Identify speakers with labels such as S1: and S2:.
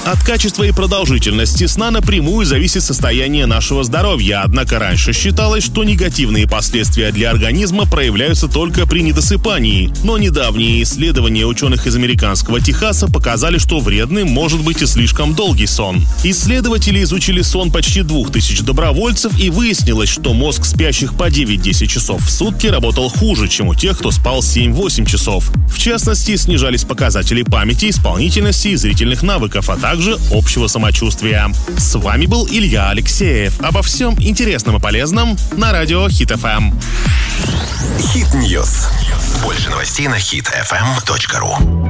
S1: От качества и продолжительности сна напрямую зависит состояние нашего здоровья, однако раньше считалось, что негативные последствия для организма проявляются только при недосыпании. Но недавние исследования ученых из американского Техаса показали, что вредным может быть и слишком долгий сон. Исследователи изучили сон почти 2000 добровольцев, и выяснилось, что мозг спящих по 9-10 часов в сутки работал хуже, чем у тех, кто спал 7-8 часов. В частности, снижались показатели памяти, исполнительности и зрительных навыков, а также общего самочувствия. С вами был Илья Алексеев. Обо всем интересном и полезном на радио Хит FM.
S2: Хит Ньюс. Больше новостей на hitfm.ru.